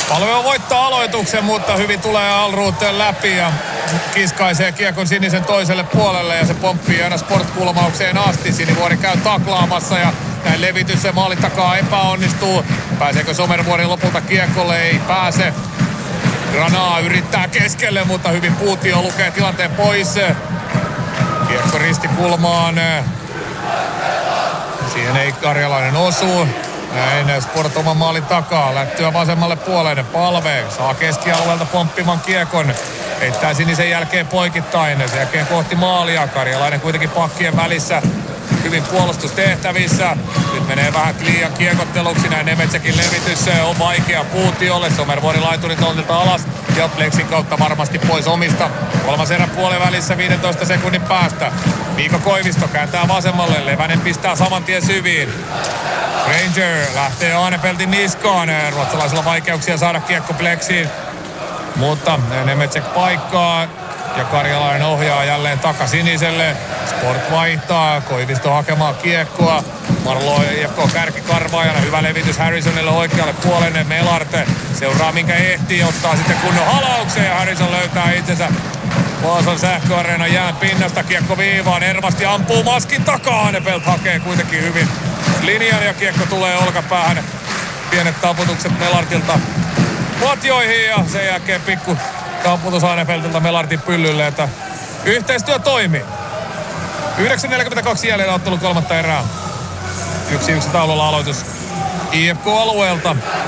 Palveo voittaa aloituksen, mutta hyvin tulee Alroth läpi ja kiskaisee kiekon sinisen toiselle puolelle ja se pomppii aina Sport-kulmaukseen asti. Sinivuori käy taklaamassa ja näin levitys se maalin takaa epäonnistuu. Pääseekö Somervuori lopulta kiekolle? Ei pääse. Granaa yrittää keskelle, mutta hyvin Puutio lukee tilanteen pois. Kiekko ristikulmaan. Siihen ei Karjalainen osu. Näin Sport oman maalin takaa. Lättyä vasemmalle puolelle. Palve saa keskialueelta pomppiman kiekon. Heittää sinisen jälkeen poikittain. Sen jälkeen kohti maalia. Karjalainen kuitenkin pakkien välissä. Hyvin puolustustehtävissä. Nyt menee vähän liian kiekotteluksi. Näin Nemetsäkin levitys on vaikea Puutiolle. Somervuori laiturin tontilta alas. Ja Plexin kautta varmasti pois omista. Kolmas erä puolen välissä 15 sekunnin päästä. Miika Koivisto kääntää vasemmalle. Levänen pistää saman tien syviin. Ranger lähtee Ahnefeltin niskaan. Ruotsalaisilla vaikeuksia saada kiekko Plexiin. Mutta Nemetsek paikkaa. Ja Karjalainen ohjaa jälleen takasiniselle. Sport vaihtaa. Koivisto hakemaan kiekkoa. Marlo IFK kärkikarvaajana. Hyvä levitys Harrisonille oikealle puolelle. Melarte seuraa minkä ehtii. Ottaa sitten kunnon halauksen ja Harrison löytää itsensä Vaasan sähköareenan jään pinnasta. Kiekko viivaan. Ervasti ampuu maskin takaa. Ahnefeldt hakee kuitenkin hyvin linjan ja kiekko tulee olkapäähän. Pienet taputukset Melartilta patjoihin ja sen jälkeen pikku taputus Ahnefeldtilta Melartin pyllylle, että yhteistyö toimii. 9.42 jäljellä ottelun kolmatta erää. 1-1 taululla aloitus IFK-alueelta.